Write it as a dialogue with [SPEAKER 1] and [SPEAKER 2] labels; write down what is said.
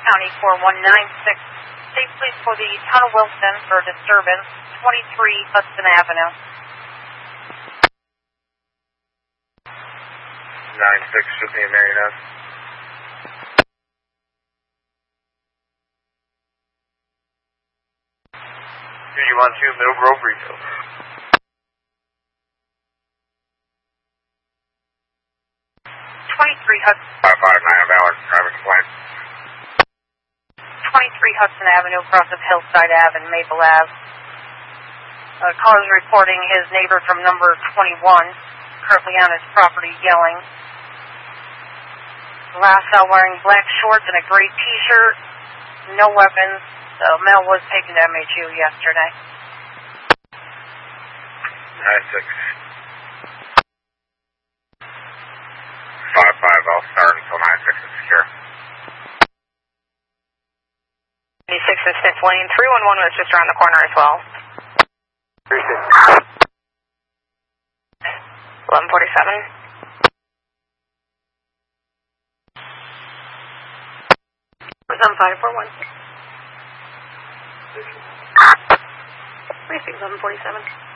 [SPEAKER 1] County 4196. State Police for the Town of Wilson for disturbance, 23 Hudson Avenue.
[SPEAKER 2] 96 should be a Marionette. You want to Middle Grove Retail.
[SPEAKER 1] 23 Hudson.
[SPEAKER 2] 559 Ballard, private complaint.
[SPEAKER 1] 23 Hudson Avenue, across of Hillside Ave and Maple Ave. Caller's reporting his neighbor from number 21, currently on his property, yelling. Lasso wearing black shorts and a gray t-shirt, no weapons. The male was taken to MHU yesterday.
[SPEAKER 2] 96. 55, I'll start until 96 is secure.
[SPEAKER 3] 96 is 5th Lane. 311 was just around the corner as well. 1147.
[SPEAKER 1] Was on 541. Briefing 1147.